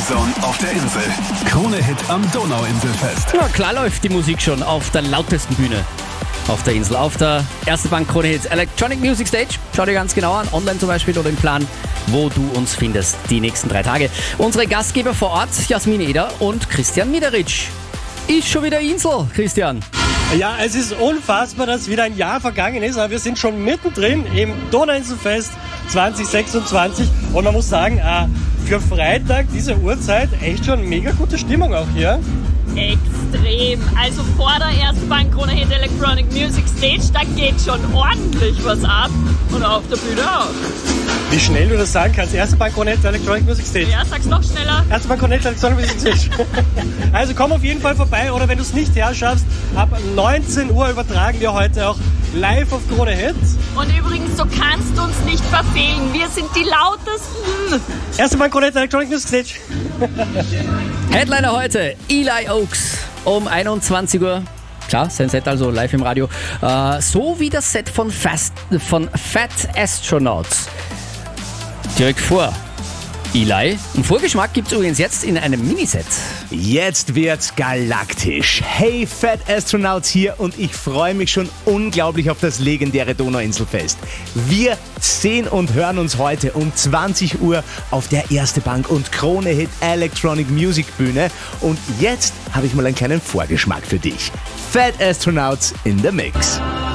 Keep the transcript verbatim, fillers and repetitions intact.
Zone auf der Insel. Krone-Hit am Donauinselfest. Ja, klar läuft die Musik schon auf der lautesten Bühne auf der Insel. Auf der Erste Bank Krone Hits Electronic Music Stage. Schau dir ganz genau an, online zum Beispiel oder im Plan, wo du uns findest die nächsten drei Tage. Unsere Gastgeber vor Ort, Jasmin Eder und Christian Miederitsch. Ist schon wieder Insel, Christian. Ja, es ist unfassbar, dass wieder ein Jahr vergangen ist, aber wir sind schon mittendrin im Donauinselfest zwanzig sechsundzwanzig und man muss sagen, äh, für Freitag, diese Uhrzeit, echt schon mega gute Stimmung auch hier. Extrem. Also vor der Ersten Bank Krone Hit Electronic Music Stage, da geht schon ordentlich was ab und auf der Bühne auch. Wie schnell du das sagen kannst, Erste Bank Krone Hit Electronic Music Stage. Ja, sag's noch schneller. Erste Bank Krone Hit Electronic Music Stage. Also komm auf jeden Fall vorbei oder wenn du es nicht herschaffst, ab neunzehn Uhr übertragen wir heute auch live auf Krone Hit. Und übrigens, du kannst uns nicht verfehlen, wir sind die lautesten. Erste Bank Krone Hit Electronic Music Stage. Headliner heute, Eli Oaks um einundzwanzig Uhr. Klar, sein Set also live im Radio. Äh, so wie das Set von, Fast, von Fat Astronauts. Direkt vor Eli. Einen Vorgeschmack gibt's übrigens jetzt in einem Miniset. Jetzt wird's galaktisch. Hey, Fat Astronauts hier und ich freue mich schon unglaublich auf das legendäre Donauinselfest. Wir sehen und hören uns heute um zwanzig Uhr auf der Erste Bank und Krone Hit Electronic Music Bühne. Und jetzt habe ich mal einen kleinen Vorgeschmack für dich. Fat Astronauts in the Mix.